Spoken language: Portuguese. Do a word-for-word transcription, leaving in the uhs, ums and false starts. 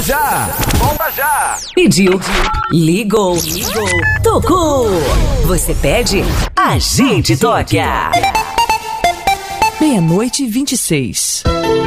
já! Bomba já! Pediu, ligou, ligou, tocou. Você pede, a gente toca. Meia-noite e vinte e seis.